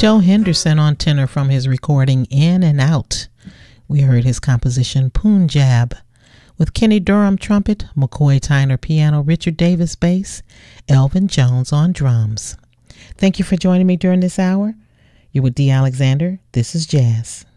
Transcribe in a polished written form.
Joe Henderson on tenor from his recording In and Out. We heard his composition Punjab with Kenny Durham trumpet, McCoy Tyner piano, Richard Davis bass, Elvin Jones on drums. Thank you for joining me during this hour. You're with Dee Alexander. This is Jazz.